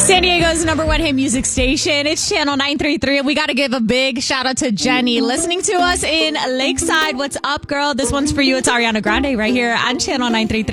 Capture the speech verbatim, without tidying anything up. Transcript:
San Diego's number one hit music station. It's Channel nine three three. And we got to give a big shout out to Jenny listening to us in Lakeside. What's up, girl? This one's for you. It's Ariana Grande right here on Channel nine three three.